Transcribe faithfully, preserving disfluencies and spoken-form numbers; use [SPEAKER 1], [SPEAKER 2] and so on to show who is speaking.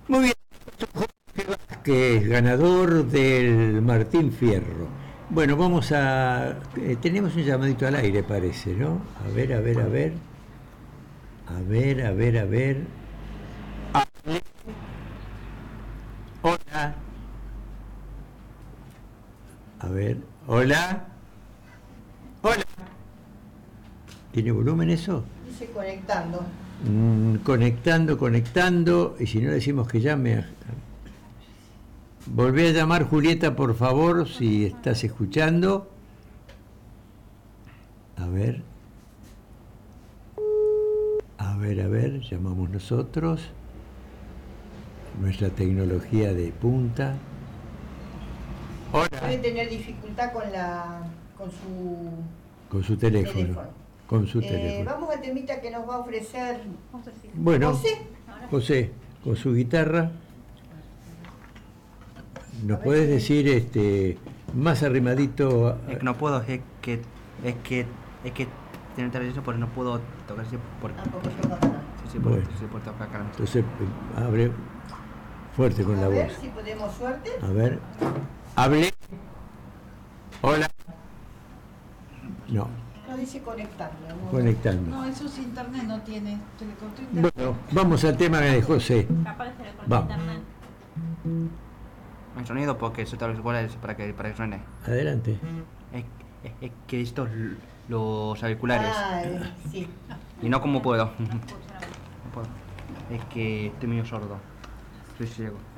[SPEAKER 1] Muy bien, Jorge Vázquez, ganador del Martín Fierro. Bueno, vamos a... eh, tenemos un llamadito al aire, parece, ¿no? A ver, a ver, a ver. A ver, a ver, a ver. Hola. A ver, hola. Hola. ¿Tiene volumen eso?
[SPEAKER 2] Dice conectando.
[SPEAKER 1] Mm, conectando, conectando. Y si no le decimos que llame... A... Volví a llamar, Julieta, por favor, si estás escuchando. A ver. A ver, a ver, llamamos nosotros. Nuestra tecnología de punta. Hola.
[SPEAKER 2] Debe tener dificultad con la con su
[SPEAKER 1] Con su teléfono.
[SPEAKER 2] teléfono.
[SPEAKER 1] Con su
[SPEAKER 2] Eh,
[SPEAKER 1] teléfono.
[SPEAKER 2] vamos al temita que nos va a ofrecer
[SPEAKER 1] Bueno,
[SPEAKER 2] José.
[SPEAKER 1] José, con su guitarra. ¿Nos
[SPEAKER 2] A ver
[SPEAKER 1] puedes
[SPEAKER 2] si-
[SPEAKER 1] decir este más arrimadito?
[SPEAKER 3] Es que no puedo, es que es que es que tiene televisión porque no puedo tocar así por
[SPEAKER 2] Tampoco yo acá.
[SPEAKER 3] sí, sí, por,
[SPEAKER 1] Bueno.
[SPEAKER 3] sí, por tocar acá.
[SPEAKER 1] Entonces eh, abre fuerte con
[SPEAKER 2] A
[SPEAKER 1] la
[SPEAKER 2] ver
[SPEAKER 1] voz.
[SPEAKER 2] si tenemos suerte.
[SPEAKER 1] A ver. Hable. Hola. No,
[SPEAKER 2] No dice conectando. ¿no?
[SPEAKER 1] conectando.
[SPEAKER 4] No, eso es internet, no tiene. Se le cortó internet.
[SPEAKER 1] Bueno, vamos al tema de José.
[SPEAKER 5] Aparece por
[SPEAKER 1] Vamos.
[SPEAKER 5] internet.
[SPEAKER 3] El sonido porque eso tal vez igual es para que para que suene.
[SPEAKER 1] Adelante.
[SPEAKER 3] Es, es, es que estos l- los auriculares
[SPEAKER 2] Ah, eh, sí.
[SPEAKER 3] y no como puedo. No puedo. Es que estoy medio sordo. Estoy ciego.